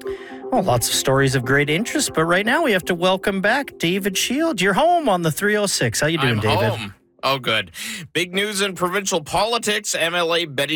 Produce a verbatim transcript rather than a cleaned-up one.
Well, lots of stories of great interest, but right now we have to welcome back David Shield. You're home on the three oh six. How you doing, I'm David? home. Oh, good. Big news in provincial politics. M L A Betty